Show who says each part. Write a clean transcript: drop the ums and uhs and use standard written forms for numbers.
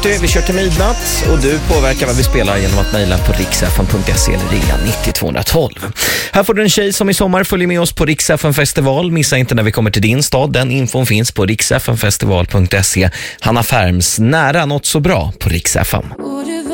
Speaker 1: Vi kör till midnatt och du påverkar vad vi spelar genom att mejla på riksfn.se eller ringa 90-212. Här får du en tjej som i sommar följer med oss på Rix FM festival. Missa inte när vi kommer till din stad. Den infon finns på riksfnfestival.se. Hanna Färms Nära något så bra på Rix FM.